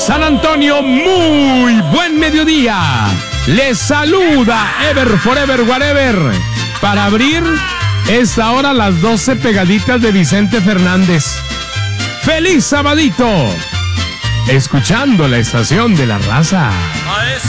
San Antonio, muy buen mediodía. Les saluda Ever Forever Whatever para abrir esta hora las 12 pegaditas de Vicente Fernández. ¡Feliz sabadito! Escuchando la estación de la raza. A esa